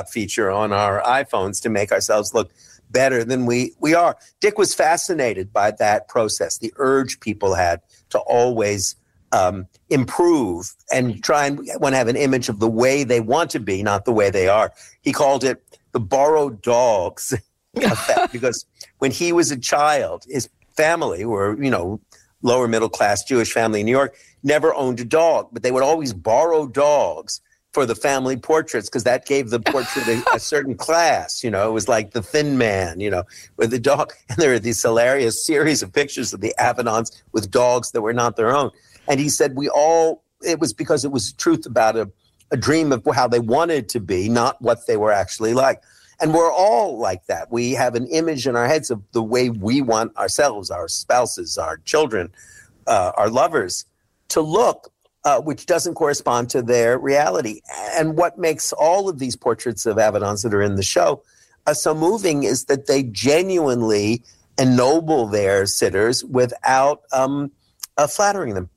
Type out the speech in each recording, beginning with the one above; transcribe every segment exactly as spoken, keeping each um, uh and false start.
Photoshop feature on our iPhones to make ourselves look better than we, we are. Dick was fascinated by that process, the urge people had to always um, improve and try and want to have an image of the way they want to be, not the way they are. He called it the borrowed dogs effect, because when he was a child, his family were, you know, lower middle class Jewish family in New York, never owned a dog, but they would always borrow dogs for the family portraits because that gave the portrait a, a certain class. You know, it was like the Thin Man, you know, with the dog. And there are these hilarious series of pictures of the Avedons with dogs that were not their own. And he said we all, it was because it was truth about a, a dream of how they wanted to be, not what they were actually like. And we're all like that. We have an image in our heads of the way we want ourselves, our spouses, our children, uh, our lovers to look, uh, which doesn't correspond to their reality. And what makes all of these portraits of Avedons that are in the show uh, so moving is that they genuinely ennoble their sitters without um, uh, flattering them.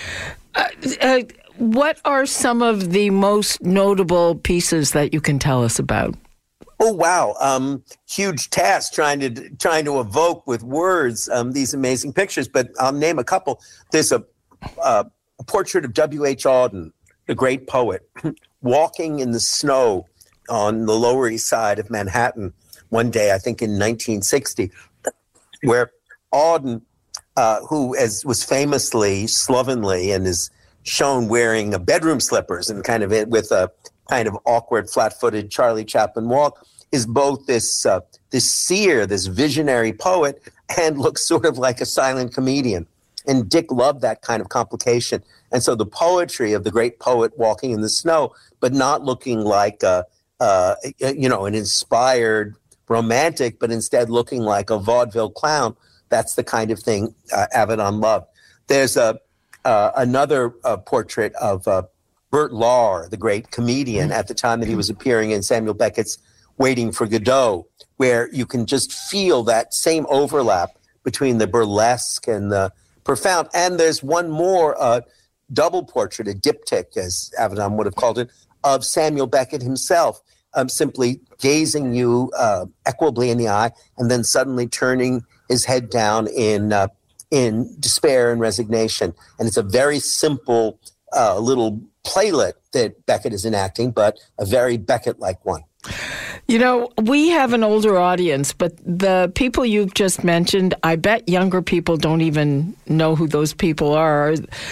Uh, uh, what are some of the most notable pieces that you can tell us about? Oh, wow. Um, huge task trying to trying to evoke with words um, these amazing pictures, but I'll name a couple. There's a, uh, a portrait of W H Auden, the great poet, walking in the snow on the Lower East Side of Manhattan one day, I think in nineteen sixty, where Auden, uh, who as was famously slovenly and is shown wearing a bedroom slippers and kind of it with a kind of awkward, flat-footed Charlie Chaplin walk, is both this uh, this seer, this visionary poet, and looks sort of like a silent comedian. And Dick loved that kind of complication. And so the poetry of the great poet walking in the snow, but not looking like a, uh, you know, an inspired romantic, but instead looking like a vaudeville clown, that's the kind of thing uh, Avedon loved. There's a uh, another uh, portrait of uh, Bert Lahr, the great comedian, at the time that he was appearing in Samuel Beckett's Waiting for Godot, where you can just feel that same overlap between the burlesque and the profound. And there's one more uh, double portrait, a diptych, as Avedon would have called it, of Samuel Beckett himself, um, simply gazing you uh, equably in the eye and then suddenly turning his head down in uh, in despair and resignation. And it's a very simple uh, little playlet that Beckett is enacting, but a very Beckett-like one. You know, we have an older audience, but the people you've just mentioned, I bet younger people don't even know who those people are.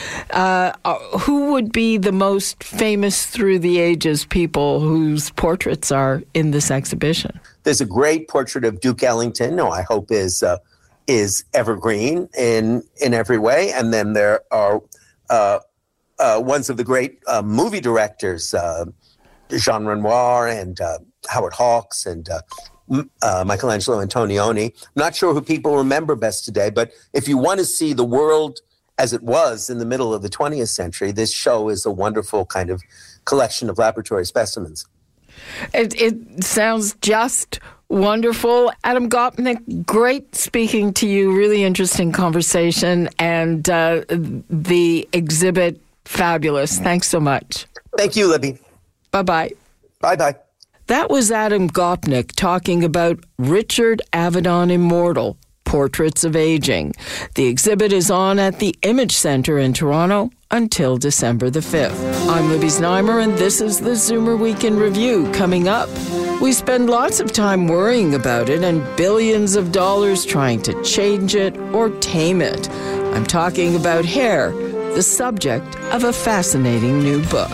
Uh, who would be the most famous through the ages people whose portraits are in this exhibition? There's a great portrait of Duke Ellington, who I hope is uh, is evergreen in in every way. And then there are uh, uh, ones of the great uh, movie directors, uh, Jean Renoir and uh, Howard Hawks and uh, uh, Michelangelo Antonioni. I'm not sure who people remember best today, but if you want to see the world as it was in the middle of the twentieth century, this show is a wonderful kind of collection of laboratory specimens. It, it sounds just wonderful. Adam Gopnik, great speaking to you. Really interesting conversation. And uh, the exhibit, fabulous. Thanks so much. Thank you, Libby. Bye-bye. Bye-bye. That was Adam Gopnik talking about Richard Avedon Immortal, Portraits of Aging. The exhibit is on at the Image Center in Toronto until December the fifth. I'm Libby Znaimer, and this is the Zoomer Week in Review. Coming up, we spend lots of time worrying about it and billions of dollars trying to change it or tame it. I'm talking about hair, the subject of a fascinating new book.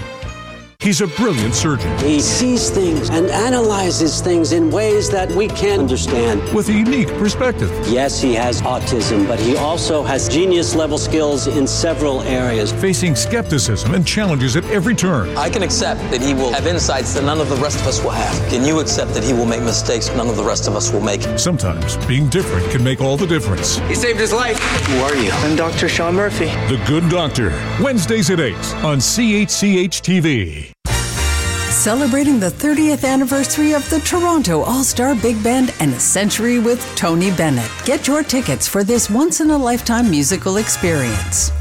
He's a brilliant surgeon. He sees things and analyzes things in ways that we can't understand. With a unique perspective. Yes, he has autism, but he also has genius-level skills in several areas. Facing skepticism and challenges at every turn. I can accept that he will have insights that none of the rest of us will have. Can you accept that he will make mistakes none of the rest of us will make? Sometimes being different can make all the difference. He saved his life. Who are you? I'm Doctor Sean Murphy. The Good Doctor. Wednesdays at eight on C H C H T V. Celebrating the thirtieth anniversary of the Toronto All-Star Big Band and a century with Tony Bennett. Get your tickets for this once-in-a-lifetime musical experience.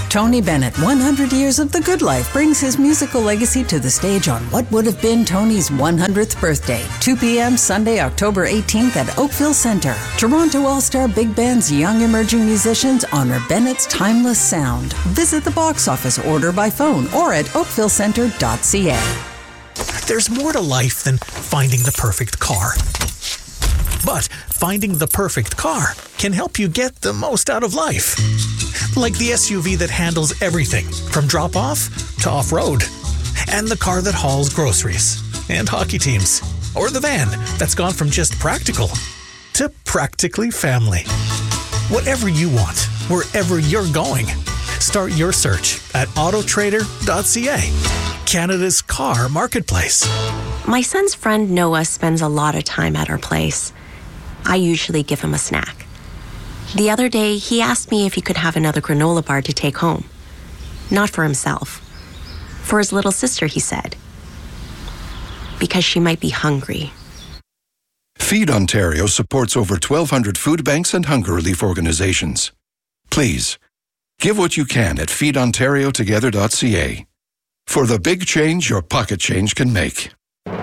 Tony Bennett, one hundred Years of the Good Life, brings his musical legacy to the stage on what would have been Tony's one hundredth birthday, two p.m. Sunday, October eighteenth at Oakville Centre. Toronto All-Star Big Band's young emerging musicians honor Bennett's timeless sound. Visit the box office, order by phone, or at oakville centre dot c a. There's more to life than finding the perfect car. But finding the perfect car can help you get the most out of life. Like the S U V that handles everything from drop-off to off-road. And the car that hauls groceries and hockey teams. Or the van that's gone from just practical to practically family. Whatever you want, wherever you're going. Start your search at auto trader dot c a, Canada's car marketplace. My son's friend Noah spends a lot of time at our place. I usually give him a snack. The other day, he asked me if he could have another granola bar to take home. Not for himself. For his little sister, he said. Because she might be hungry. Feed Ontario supports over twelve hundred food banks and hunger relief organizations. Please, give what you can at feed ontario together dot c a for the big change your pocket change can make.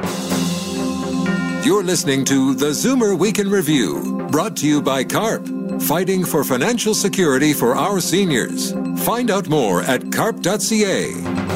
You're listening to the Zoomer Week in Review, brought to you by CARP, fighting for financial security for our seniors. Find out more at carp dot c a.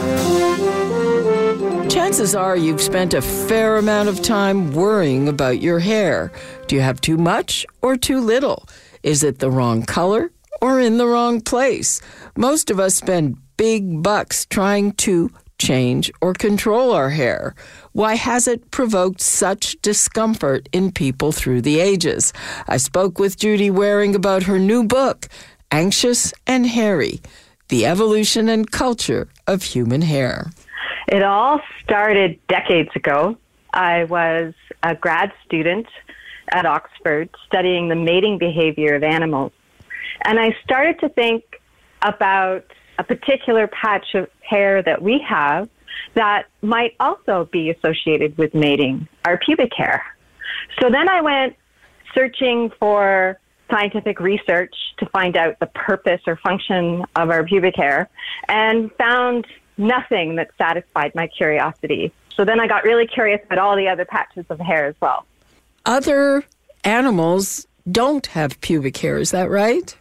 Chances are you've spent a fair amount of time worrying about your hair. Do you have too much or too little? Is it the wrong color or in the wrong place? Most of us spend big bucks trying to change or control our hair. Why has it provoked such discomfort in people through the ages? I spoke with Judy Waring about her new book, Anxious and Hairy, The Evolution and Culture of Human Hair. It all started decades ago. I was a grad student at Oxford studying the mating behavior of animals. And I started to think about a particular patch of hair that we have that might also be associated with mating, our pubic hair. So then I went searching for scientific research to find out the purpose or function of our pubic hair and found nothing that satisfied my curiosity. So then I got really curious about all the other patches of hair as well. Other animals don't have pubic hair, is that right?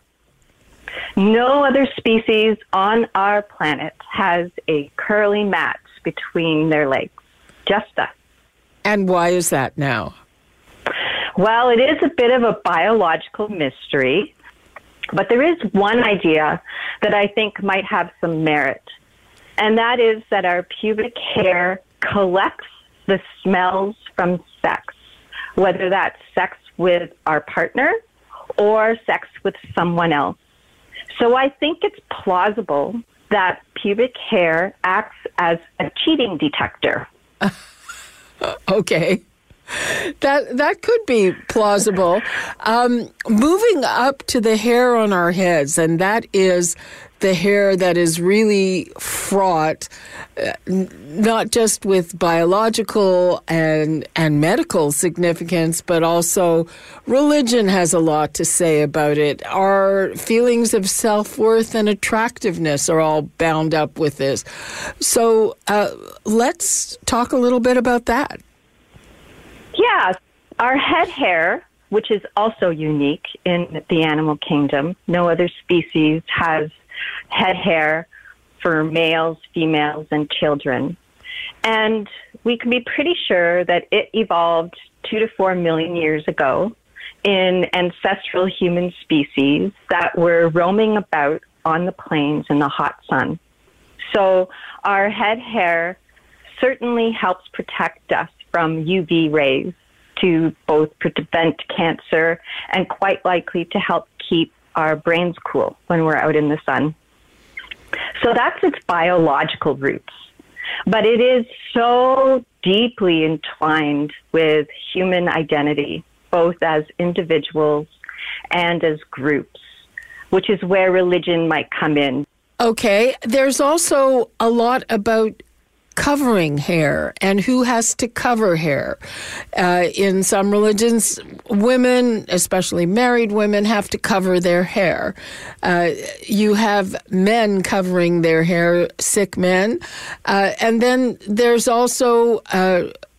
No other species on our planet has a curly match between their legs, just us. And why is that now? Well, it is a bit of a biological mystery, but there is one idea that I think might have some merit, and that is that our pubic hair collects the smells from sex, whether that's sex with our partner or sex with someone else. So I think it's plausible that pubic hair acts as a cheating detector. Okay. That that could be plausible. Um, moving up to the hair on our heads, and that is the hair that is really fraught, uh, n- not just with biological and and medical significance, but also religion has a lot to say about it. Our feelings of self-worth and attractiveness are all bound up with this. So uh, let's talk a little bit about that. Yeah, our head hair, which is also unique in the animal kingdom. No other species has head hair for males, females, and children. And we can be pretty sure that it evolved two to four million years ago in ancestral human species that were roaming about on the plains in the hot sun. So our head hair certainly helps protect us from U V rays to both prevent cancer and quite likely to help keep our brains cool when we're out in the sun. So that's its biological roots. But it is so deeply entwined with human identity, both as individuals and as groups, which is where religion might come in. Okay. There's also a lot about covering hair and who has to cover hair. Uh, in some religions, women, especially married women, have to cover their hair. Uh, you have men covering their hair, sick men. Uh, and then there's also uh,